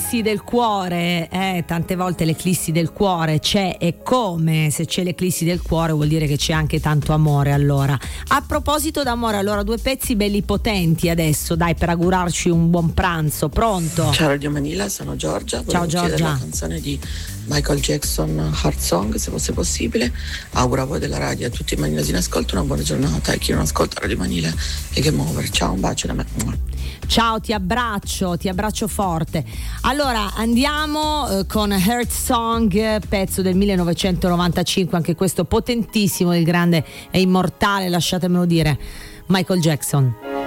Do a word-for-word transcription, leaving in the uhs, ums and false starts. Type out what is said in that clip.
l'eclissi del cuore, eh, tante volte l'eclissi del cuore c'è, e come, se c'è l'eclissi del cuore vuol dire che c'è anche tanto amore. Allora, a proposito d'amore, allora due pezzi belli potenti adesso, dai, per augurarci un buon pranzo. Pronto? Ciao Radio Manila, sono Giorgia. Ciao Giorgia. La canzone di Michael Jackson, Heart Song, se fosse possibile. Auguro a voi della radio, a tutti i maninesi in ascolto, una buona giornata, e chi non ascolta Radio Manila e che muovere. Ciao, un bacio da me. Ciao, ti abbraccio, ti abbraccio forte. Allora andiamo eh, con Heart Song, pezzo del millenovecentonovantacinque, anche questo potentissimo, il grande e immortale, lasciatemelo dire, Michael Jackson.